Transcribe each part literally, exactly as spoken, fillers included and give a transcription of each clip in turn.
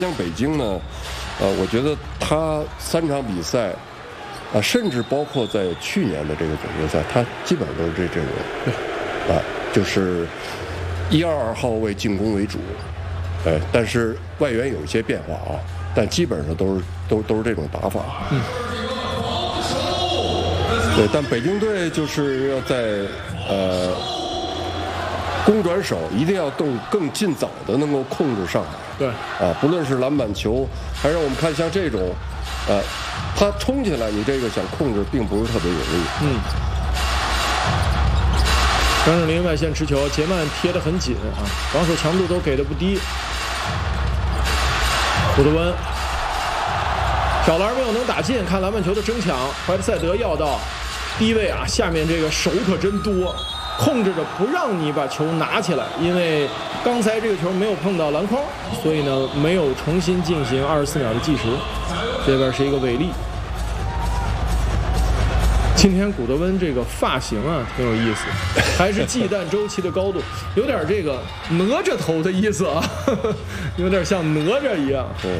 像北京呢，呃，我觉得他三场比赛，啊、呃，甚至包括在去年的这个总决赛，他基本上都是这阵容，啊、呃，就是一二二号位进攻为主，哎、呃，但是外援有一些变化啊，但基本上都是都都是这种打法。嗯。对，但北京队就是要在呃攻转守一定要更更尽早的能够控制上海。 对啊，不论是篮板球，还是我们看像这种，呃，他冲起来，你这个想控制并不是特别容易。 嗯。张镇麟外线持球，杰曼贴得很紧啊，防守强度都给的不低。古德温挑篮没有能打进，看篮板球的争抢，怀特塞德要到低位啊，下面这个手可真多，控制着不让你把球拿起来，因为刚才这个球没有碰到篮筐，所以呢没有重新进行二十四秒的计时。这边是一个违例。今天古德温这个发型啊挺有意思，还是忌惮周琦的高度，有点这个哪吒头的意思啊，呵呵，有点像哪吒一样。 对。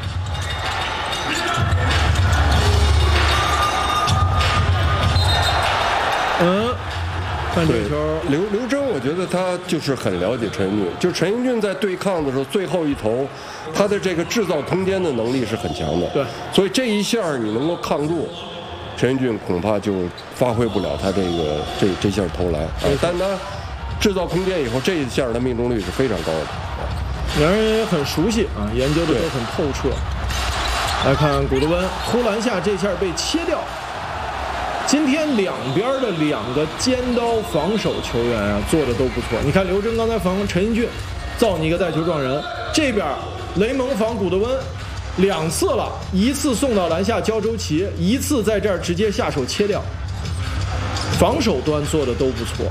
嗯，看这球， 刘刘铮，我觉得他就是很了解陈英俊，就陈英俊在对抗的时候，最后一投，他的这个制造空间的能力是很强的。 对， 所以这一下你能够抗住，陈英俊恐怕就发挥不了他这个这这下投篮啊。但他制造空间以后，这一下的命中率是非常高的。 两人也很熟悉啊，研究的都很透彻。来看古德温突篮下这下被切掉。今天两边的两个尖刀防守球员啊，做的都不错。你看刘铮刚才防陈英俊，造你一个带球撞人。这边雷蒙防古德温两次了，一次送到篮下交周琦，一次在这儿直接下手切掉。防守端做的都不错。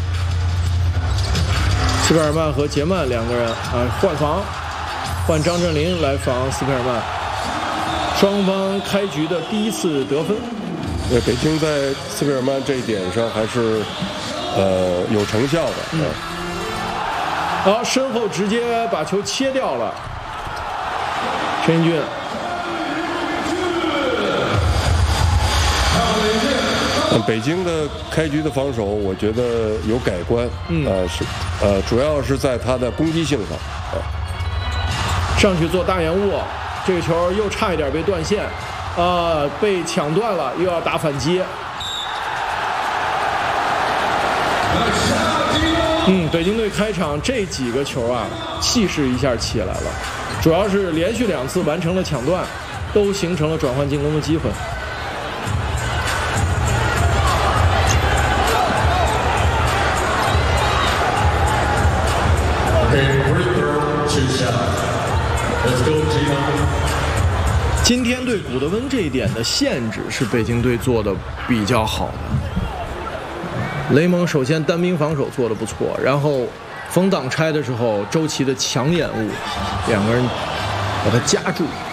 斯佩尔曼和杰曼两个人啊换防，换张镇麟来防斯佩尔曼。双方开局的第一次得分。 对，北京在斯佩尔曼这一点上还是，呃，有成效的。 嗯。好，身后直接把球切掉了。陈英俊。 嗯，北京的开局的防守，我觉得有改观。嗯。呃，是，呃，主要是在他的攻击性上。啊、 上去做大掩护，这个球又差一点被断线。啊、呃，被抢断了，又要打反击。嗯，北京队开场这几个球啊，气势一下起来了，主要是连续两次完成了抢断，都形成了转换进攻的机会。今天对古德温这一点的限制是北京队做的比较好的。雷蒙首先单兵防守做的不错，然后封挡拆的时候，周琦的强掩护，两个人把他夹住。